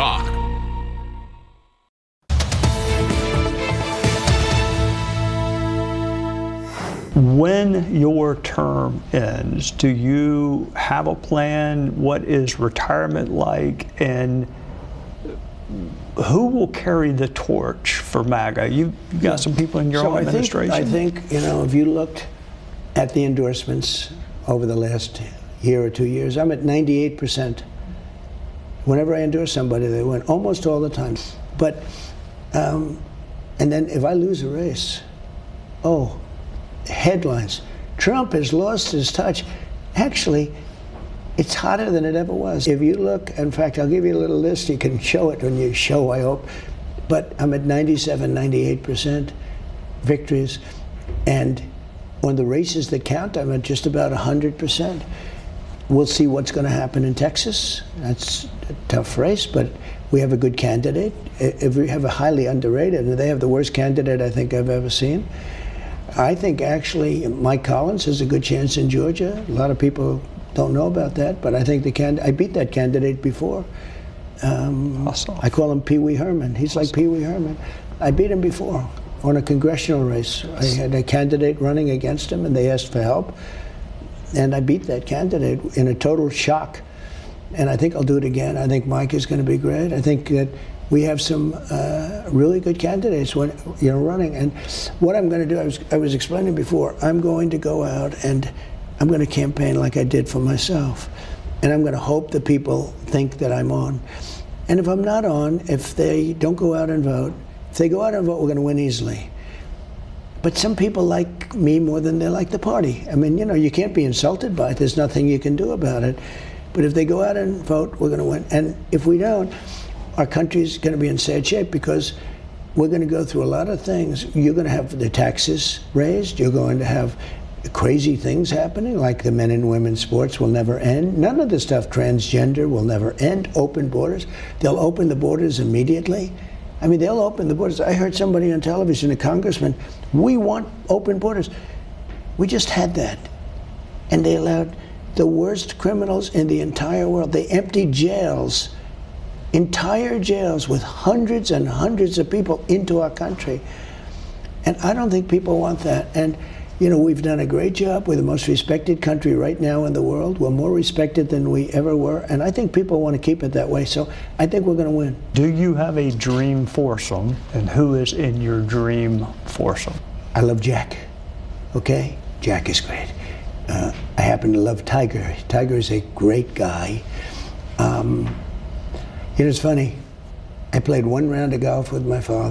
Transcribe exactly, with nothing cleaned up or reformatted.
Talk. When your term ends, do you have a plan? What is retirement like? And who will carry the torch for MAGA? You you got some people in your so own I administration. Think, I think, you know, if you looked at the endorsements over the last year or two years, I'm at ninety-eight percent. Whenever I endorse somebody, they win, almost all the time. But, um, and then if I lose a race, oh, headlines. Trump has lost his touch. Actually, it's hotter than it ever was. If you look, in fact, I'll give you a little list. You can show it when you show, I hope. But I'm at ninety-seven, ninety-eight percent victories. And on the races that count, I'm at just about one hundred percent. We'll see what's going to happen in Texas. That's a tough race, but we have a good candidate. If we have a highly underrated, and they have the worst candidate I think I've ever seen. I think actually Mike Collins has a good chance in Georgia. A lot of people don't know about that, but I think the can I beat that candidate before. Um, awesome. I call him Pee Wee Herman. He's awesome. Like Pee Wee Herman. I beat him before on a congressional race. I had a candidate running against him, and they asked for help, and I beat that candidate in a total shock. And I think I'll do it again. I think Mike is going to be great. I think that we have some uh, really good candidates when, you know, running. And what I'm going to do, I was, I was explaining before, I'm going to go out and I'm going to campaign like I did for myself. And I'm going to hope that people think that I'm on. And if I'm not on, if they don't go out and vote, if they go out and vote, we're going to win easily. But some people like me more than they like the party. I mean, you know, you can't be insulted by it. There's nothing you can do about it. But if they go out and vote, we're going to win. And if we don't, our country's going to be in sad shape because we're going to go through a lot of things. You're going to have the taxes raised. You're going to have crazy things happening, like the men and women's sports will never end. None of the stuff, transgender, will never end. Open borders. They'll open the borders immediately. I mean, they'll open the borders. I heard somebody on television, a congressman, we want open borders. We just had that. And they allowed the worst criminals in the entire world. They emptied jails, entire jails with hundreds and hundreds of people into our country. And I don't think people want that. And, you know, we've done a great job. We're the most respected country right now in the world. We're more respected than we ever were. And I think people want to keep it that way. So I think we're going to win. Do you have a dream foursome? And who is in your dream foursome? I love Jack. Okay? Jack is great. Uh, I happen to love Tiger. Tiger is a great guy. Um, you know, it's funny. I played one round of golf with my father.